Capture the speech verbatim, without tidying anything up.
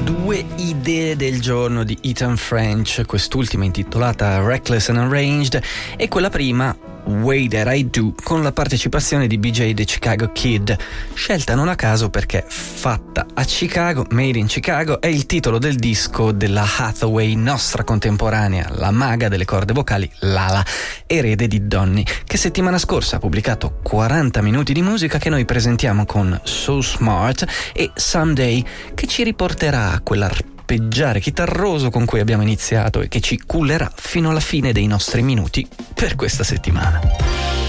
Due idee del giorno di Ethan French, quest'ultima intitolata Reckless and Arranged e quella prima Way That I Do con la partecipazione di B J The Chicago Kid, scelta non a caso perché Fatta a Chicago, Made in Chicago è il titolo del disco della Hathaway nostra contemporanea, la maga delle corde vocali Lala, erede di Donny, che settimana scorsa ha pubblicato quaranta minuti di musica che noi presentiamo con So Smart e Someday, che ci riporterà a quell'arpeggio chitarroso con cui abbiamo iniziato e che ci cullerà fino alla fine dei nostri minuti per questa settimana.